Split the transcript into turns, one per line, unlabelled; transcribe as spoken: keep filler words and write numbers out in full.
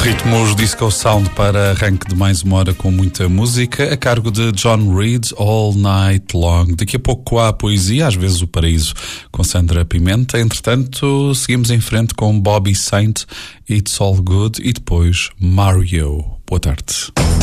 Ritmos Disco Sound para arranque de mais uma hora com muita música, a cargo de John Reid, All Night Long. Daqui a pouco há a poesia, às vezes o paraíso, com Sandra Pimenta. Entretanto, seguimos em frente com Bobby Saint, It's All Good, e depois Mario. Boa tarde.